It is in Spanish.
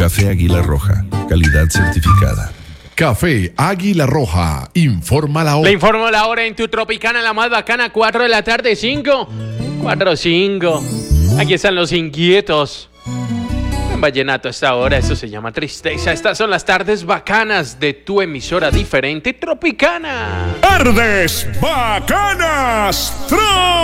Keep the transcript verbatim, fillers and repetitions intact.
Café Águila Roja, calidad certificada. Café Águila Roja, informa la hora. Le informo la hora en tu Tropicana, la más bacana, cuatro de la tarde, cinco. cuatro, cinco. Aquí están los inquietos. En vallenato a esta hora, eso se llama tristeza. Estas son las tardes bacanas de tu emisora diferente Tropicana. Tardes bacanas. Tro